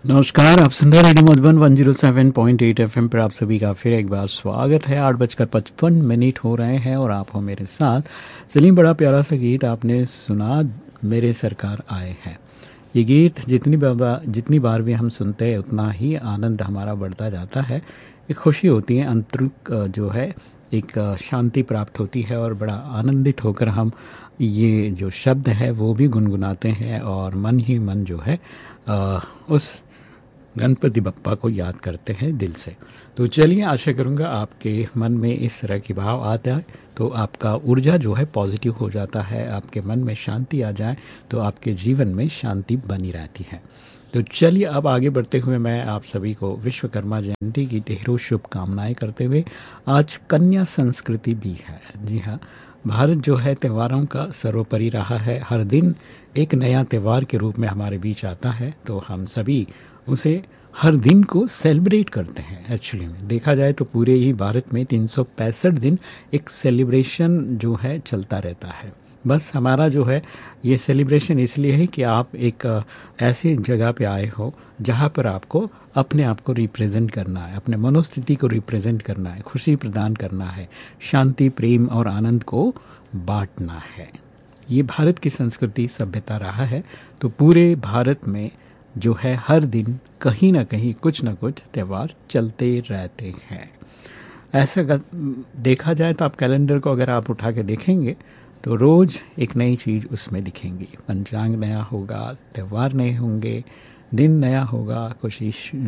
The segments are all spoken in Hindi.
नमस्कार, आप सुन रहे रेडियो मधुबन 107.8 एफएम पर आप सभी का फिर एक बार स्वागत है। 8:55 हो रहे हैं और आप हो मेरे साथ। चलिए, बड़ा प्यारा सा गीत आपने सुना, मेरे सरकार आए हैं। ये गीत जितनी बार भी हम सुनते हैं उतना ही आनंद हमारा बढ़ता जाता है। एक खुशी होती है, आंतरिक जो है एक शांति प्राप्त होती है और बड़ा आनंदित होकर हम ये जो शब्द है वो भी गुनगुनाते हैं और मन ही मन जो है उस गणपति बप्पा को याद करते हैं दिल से। तो चलिए, आशा करूँगा आपके मन में इस तरह की भाव आता है तो आपका ऊर्जा जो है पॉजिटिव हो जाता है, आपके मन में शांति आ जाए तो आपके जीवन में शांति बनी रहती है। तो चलिए, अब आगे बढ़ते हुए मैं आप सभी को विश्वकर्मा जयंती की ढेरों शुभकामनाएं करते हुए, आज कन्या संस्कृति भी है। जी हाँ, भारत जो है त्योहारों का सर्वोपरि रहा है। हर दिन एक नया त्यौहार के रूप में हमारे बीच आता है, तो हम सभी उसे हर दिन को सेलिब्रेट करते हैं। एक्चुअली में देखा जाए तो पूरे ही भारत में 365 दिन एक सेलिब्रेशन जो है चलता रहता है। बस हमारा जो है ये सेलिब्रेशन इसलिए है कि आप एक ऐसी जगह पे आए हो जहाँ पर आपको अपने आप को रिप्रेजेंट करना है, अपने मनोस्थिति को रिप्रेजेंट करना है, खुशी प्रदान करना है, शांति, प्रेम और आनंद को बांटना है। ये भारत की संस्कृति सभ्यता रहा है। तो पूरे भारत में जो है हर दिन कहीं ना कहीं कुछ ना कुछ त्यौहार चलते रहते हैं। ऐसा देखा जाए तो आप कैलेंडर को अगर आप उठा के देखेंगे तो रोज़ एक नई चीज़ उसमें दिखेंगी। पंचांग नया होगा, त्यौहार नए होंगे, दिन नया होगा, कुछ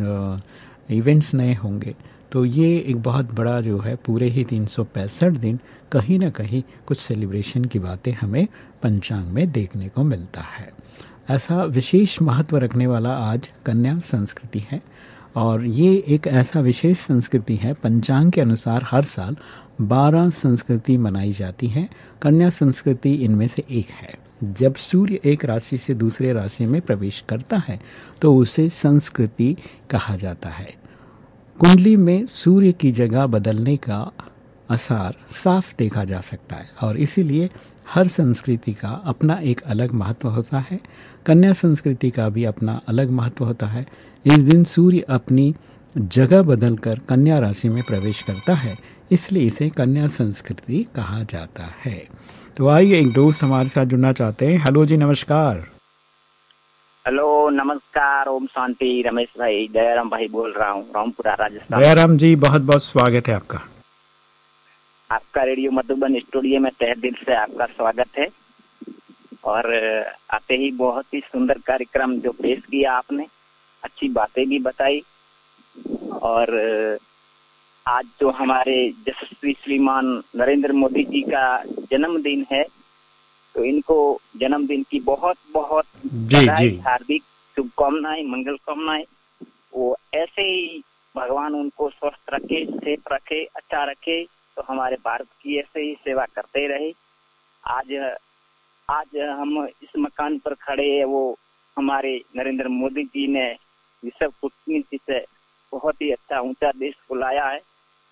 इवेंट्स नए होंगे। तो ये एक बहुत बड़ा जो है पूरे ही 365 दिन कहीं ना कहीं कुछ सेलिब्रेशन की बातें हमें पंचांग में देखने को मिलता है। ऐसा विशेष महत्व रखने वाला आज कन्या संस्कृति है और ये एक ऐसा विशेष संस्कृति है। पंचांग के अनुसार हर साल 12 संस्कृति मनाई जाती हैं। कन्या संस्कृति इनमें से एक है। जब सूर्य एक राशि से दूसरे राशि में प्रवेश करता है तो उसे संस्कृति कहा जाता है। कुंडली में सूर्य की जगह बदलने का असर साफ देखा जा सकता है और इसीलिए हर संस्कृति का अपना एक अलग महत्व होता है। कन्या संस्कृति का भी अपना अलग महत्व होता है। इस दिन सूर्य अपनी जगह बदलकर कन्या राशि में प्रवेश करता है, इसलिए इसे कन्या संस्कृति कहा जाता है। तो आइए, एक दोस्त हमारे साथ जुड़ना चाहते हैं। हेलो जी, नमस्कार। हेलो, नमस्कार, ओम शांति। रमेश भाई, दयाराम भाई बोल रहा हूँ, रामपुरा, राजस्थान। दयाराम जी, बहुत बहुत स्वागत है आपका। आपका रेडियो मधुबन स्टूडियो में तहे दिल से आपका स्वागत है। और आते ही बहुत ही सुंदर कार्यक्रम जो पेश किया आपने, अच्छी बातें भी बताई। और आज जो हमारे यशस्वी श्रीमान नरेंद्र मोदी जी का जन्मदिन है, तो इनको जन्मदिन की बहुत बहुत बधाई, हार्दिक शुभकामनाएं, मंगल कामनाएं। वो ऐसे ही भगवान उनको स्वस्थ रखे, सेफ रखे, अच्छा रखे, तो हमारे भारत की ऐसे ही सेवा करते रहे। आज हम इस मकान पर खड़े हैं, वो हमारे नरेंद्र मोदी जी ने विश्व कूटनीति से बहुत ही अच्छा ऊंचा देश को लाया है।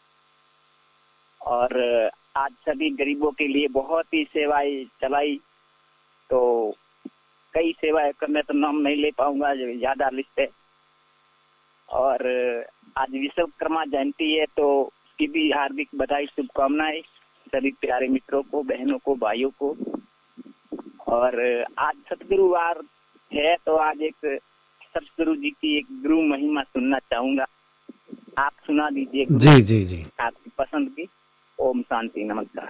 और आज सभी गरीबों के लिए बहुत ही सेवाएं चलाई। तो कई सेवाएं करने तो नाम नहीं ले पाऊंगा, जो ज्यादा लिस्ट है। और आज विश्वकर्मा जयंती है, तो उसकी भी हार्दिक बधाई, शुभकामनाएं सभी प्यारे मित्रों को, बहनों को, भाइयों को। और आज सतगुरुवार है, तो आज एक सतगुरु जी की एक गुरु महिमा सुनना चाहूंगा। आप सुना दीजिए। जी आपकी पसंद की। ओम शांति, नमस्कार।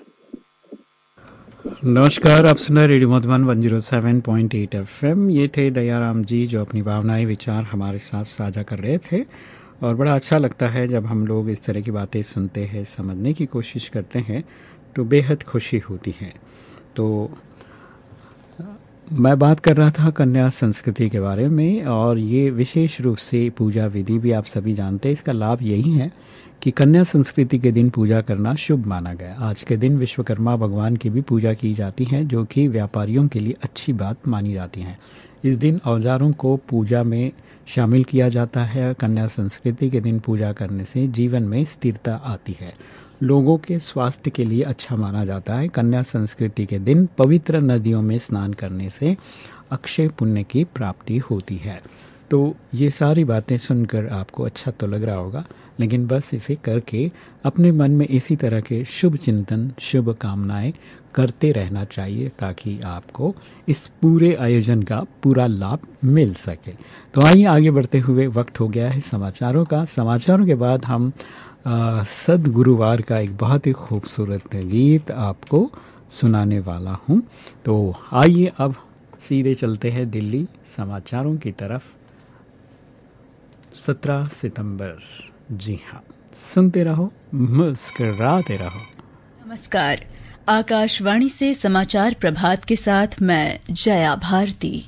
नमस्कार, आप सुना रेडियो मधुबन 107.8 एफएम। ये थे दयाराम जी जो अपनी भावनाएं, विचार हमारे साथ साझा कर रहे थे। और बड़ा अच्छा लगता है जब हम लोग इस तरह की बातें सुनते हैं, समझने की कोशिश करते हैं, तो बेहद खुशी होती है। तो मैं बात कर रहा था कन्या संस्कृति के बारे में, और ये विशेष रूप से पूजा विधि भी आप सभी जानते हैं। इसका लाभ यही है कि कन्या संस्कृति के दिन पूजा करना शुभ माना गया। आज के दिन विश्वकर्मा भगवान की भी पूजा की जाती है, जो कि व्यापारियों के लिए अच्छी बात मानी जाती है। इस दिन औजारों को पूजा में शामिल किया जाता है। कन्या संस्कृति के दिन पूजा करने से जीवन में स्थिरता आती है, लोगों के स्वास्थ्य के लिए अच्छा माना जाता है। कन्या संस्कृति के दिन पवित्र नदियों में स्नान करने से अक्षय पुण्य की प्राप्ति होती है। तो ये सारी बातें सुनकर आपको अच्छा तो लग रहा होगा, लेकिन बस इसे करके अपने मन में इसी तरह के शुभ चिंतन, शुभ कामनाएं करते रहना चाहिए ताकि आपको इस पूरे आयोजन का पूरा लाभ मिल सके। तो आइए आगे बढ़ते हुए वक्त हो गया है समाचारों का। समाचारों के बाद हम सद्गुरुवार का एक बहुत ही खूबसूरत गीत आपको सुनाने वाला हूं। तो आइए अब सीधे चलते हैं दिल्ली समाचारों की तरफ। 17 सितंबर, जी हाँ, सुनते रहो, मुस्कराते रहो। नमस्कार, आकाशवाणी से समाचार प्रभात के साथ मैं जया भारती।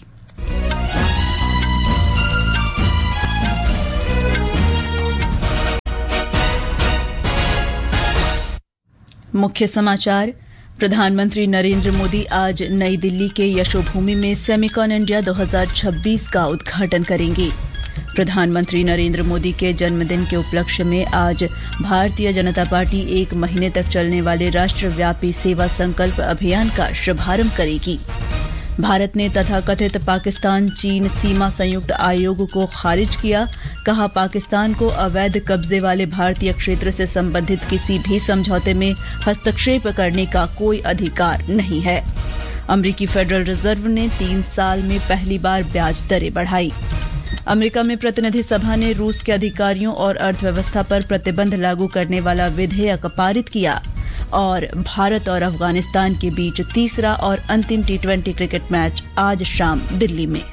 मुख्य समाचार। प्रधानमंत्री नरेंद्र मोदी आज नई दिल्ली के यशोभूमि में सेमिकॉन इंडिया 2026 का उद्घाटन करेंगे। प्रधानमंत्री नरेंद्र मोदी के जन्मदिन के उपलक्ष्य में आज भारतीय जनता पार्टी 1 महीने तक चलने वाले राष्ट्रव्यापी सेवा संकल्प अभियान का शुभारंभ करेगी। भारत ने तथाकथित पाकिस्तान चीन सीमा संयुक्त आयोग को खारिज किया। कहा, पाकिस्तान को अवैध कब्जे वाले भारतीय क्षेत्र से संबंधित किसी भी समझौते में हस्तक्षेप करने का कोई अधिकार नहीं है। अमेरिकी फेडरल रिजर्व ने 3 साल में पहली बार ब्याज दरें बढ़ाई। अमेरिका में प्रतिनिधि सभा ने रूस के अधिकारियों और अर्थव्यवस्था पर प्रतिबंध लागू करने वाला विधेयक पारित किया। और भारत और अफगानिस्तान के बीच तीसरा और अंतिम T20 क्रिकेट मैच आज शाम दिल्ली में।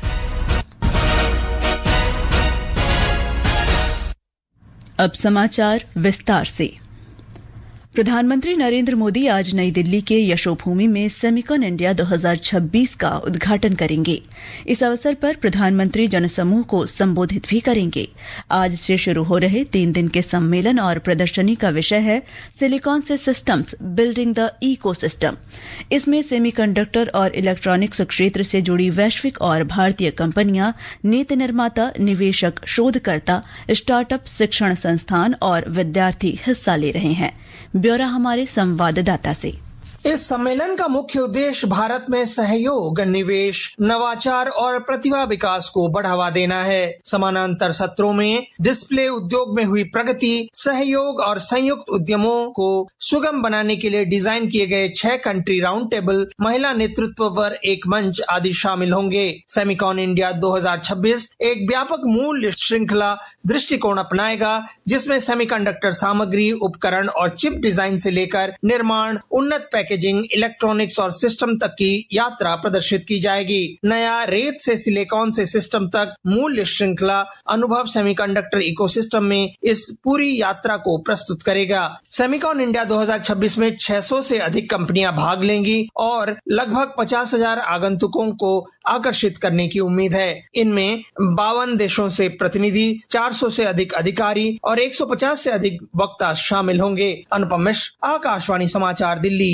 अब समाचार विस्तार से। प्रधानमंत्री नरेंद्र मोदी आज नई दिल्ली के यशोभूमि में सेमिकॉन इंडिया 2026 का उद्घाटन करेंगे। इस अवसर पर प्रधानमंत्री जनसमूह को संबोधित भी करेंगे। आज से शुरू हो रहे 3 दिन के सम्मेलन और प्रदर्शनी का विषय है सिलिकॉन से सिस्टम्स, बिल्डिंग द इकोसिस्टम। इसमें सेमीकंडक्टर और इलेक्ट्रॉनिक्स क्षेत्र से जुड़ी वैश्विक और भारतीय कंपनियां, नीति निर्माता, निवेशक, शोधकर्ता, स्टार्टअप, शिक्षण संस्थान और विद्यार्थी हिस्सा ले रहे हैं। ब्यौरा हमारे संवाददाता से। इस सम्मेलन का मुख्य उद्देश्य भारत में सहयोग, निवेश, नवाचार और प्रतिभा विकास को बढ़ावा देना है। समानांतर सत्रों में डिस्प्ले उद्योग में हुई प्रगति, सहयोग और संयुक्त उद्यमों को सुगम बनाने के लिए डिजाइन किए गए 6 कंट्री राउंड टेबल, महिला नेतृत्व पर एक मंच आदि शामिल होंगे। सेमिकॉन इंडिया 2026 एक व्यापक मूल्य श्रृंखला दृष्टिकोण अपनाएगा, जिसमें सेमीकंडक्टर सामग्री, उपकरण और चिप डिजाइन से लेकर निर्माण, उन्नत पैकेजिंग, इलेक्ट्रॉनिक्स और सिस्टम तक की यात्रा प्रदर्शित की जाएगी। नया रेत से सिलिकॉन से सिस्टम तक मूल्य श्रृंखला अनुभव सेमीकंडक्टर इकोसिस्टम में इस पूरी यात्रा को प्रस्तुत करेगा। सेमिकॉन इंडिया 2026 में 600 से अधिक कंपनियां भाग लेंगी और लगभग 50,000 आगंतुकों को आकर्षित करने की उम्मीद है। इनमें 52 देशों से प्रतिनिधि, 400 से अधिक अधिकारी और 150 से अधिक वक्ता शामिल होंगे। अनुपम मिश्र, आकाशवाणी समाचार, दिल्ली।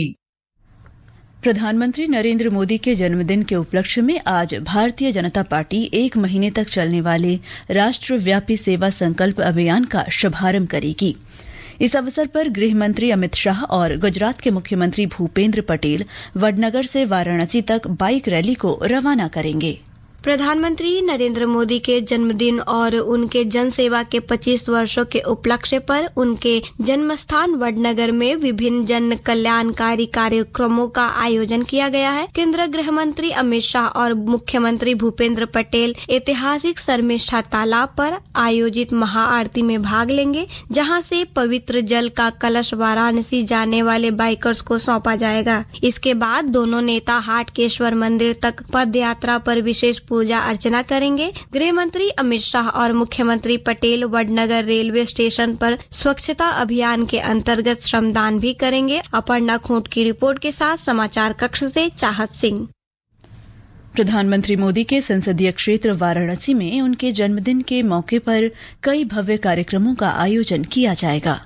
प्रधानमंत्री नरेंद्र मोदी के जन्मदिन के उपलक्ष्य में आज भारतीय जनता पार्टी 1 महीने तक चलने वाले राष्ट्रव्यापी सेवा संकल्प अभियान का शुभारंभ करेगी। इस अवसर पर गृह मंत्री अमित शाह और गुजरात के मुख्यमंत्री भूपेंद्र पटेल वडनगर से वाराणसी तक बाइक रैली को रवाना करेंगे। प्रधानमंत्री नरेंद्र मोदी के जन्मदिन और उनके जन सेवा के 25 वर्षों के उपलक्ष्य पर उनके जन्म स्थान वडनगर में विभिन्न जन कल्याणकारी कार्यक्रमों का आयोजन किया गया है। केंद्रीय गृह मंत्री अमित शाह और मुख्यमंत्री भूपेंद्र पटेल ऐतिहासिक शर्मिष्ठा तालाब पर आयोजित महाआरती में भाग लेंगे, जहां से पवित्र जल का कलश वाराणसी जाने वाले बाइकर्स को सौंपा जाएगा। इसके बाद दोनों नेता हाटकेश्वर मंदिर तक पद यात्रा पर विशेष पूजा अर्चना करेंगे। गृह मंत्री अमित शाह और मुख्यमंत्री पटेल वडनगर रेलवे स्टेशन पर स्वच्छता अभियान के अंतर्गत श्रमदान भी करेंगे। अपर्णा खूंट की रिपोर्ट के साथ समाचार कक्ष से चाहत सिंह। प्रधानमंत्री मोदी के संसदीय क्षेत्र वाराणसी में उनके जन्मदिन के मौके पर कई भव्य कार्यक्रमों का आयोजन किया जाएगा।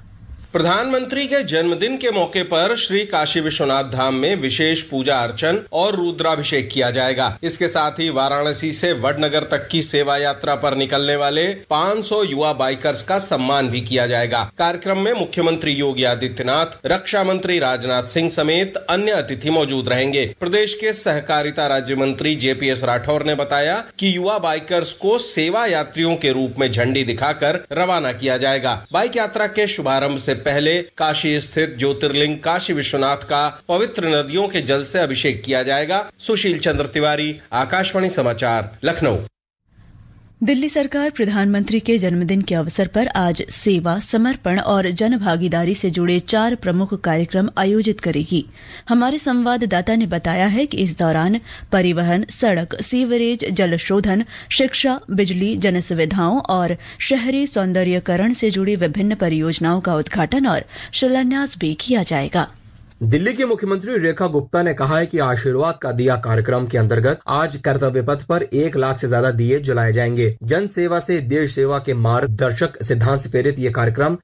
प्रधानमंत्री के जन्मदिन के मौके पर श्री काशी विश्वनाथ धाम में विशेष पूजा अर्चन और रुद्राभिषेक किया जाएगा। इसके साथ ही वाराणसी से वडनगर तक की सेवा यात्रा पर निकलने वाले 500 युवा बाइकर्स का सम्मान भी किया जाएगा। कार्यक्रम में मुख्यमंत्री योगी आदित्यनाथ, रक्षा मंत्री राजनाथ सिंह समेत अन्य अतिथि मौजूद रहेंगे। प्रदेश के सहकारिता राज्य मंत्री JPS राठौर ने बताया कि युवा बाइकर्स को सेवा यात्रियों के रूप में झंडी दिखाकर रवाना किया जाएगा। बाइक यात्रा के शुभारंभ से पहले काशी स्थित ज्योतिर्लिंग काशी विश्वनाथ का पवित्र नदियों के जल से अभिषेक किया जाएगा। सुशील चंद्र तिवारी, आकाशवाणी समाचार, लखनऊ। दिल्ली सरकार प्रधानमंत्री के जन्मदिन के अवसर पर आज सेवा, समर्पण और जन भागीदारी से जुड़े 4 प्रमुख कार्यक्रम आयोजित करेगी। हमारे संवाददाता ने बताया है कि इस दौरान परिवहन, सड़क, सीवरेज, जल शोधन, शिक्षा, बिजली, जन सुविधाओं और शहरी सौंदर्यीकरण से जुड़ी विभिन्न परियोजनाओं का उद्घाटन और शिलान्यास भी किया जाएगा। दिल्ली की मुख्यमंत्री रेखा गुप्ता ने कहा है कि आशीर्वाद का दिया कार्यक्रम के अंतर्गत आज कर्तव्य पथ पर 1 लाख से ज्यादा दिए जलाए जाएंगे। जन सेवा से देश सेवा के मार्गदर्शक सिद्धांत से प्रेरित ये कार्यक्रम